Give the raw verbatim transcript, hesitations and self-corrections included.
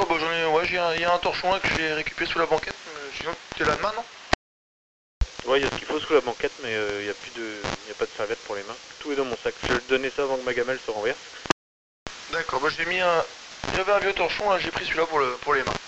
D'accord, bah j'en ai, ouais, j'ai un, il y a un torchon là que j'ai récupéré sous la banquette, euh, sinon t'es là demain, non? Ouais, il y a ce qu'il faut sous la banquette, mais il euh, n'y a plus de, y a pas de serviette pour les mains. Tout est dans mon sac. Je vais te donner ça avant que ma gamelle se renverse. D'accord, bah j'ai mis un, j'avais un vieux torchon là, j'ai pris celui-là pour, le, pour les mains.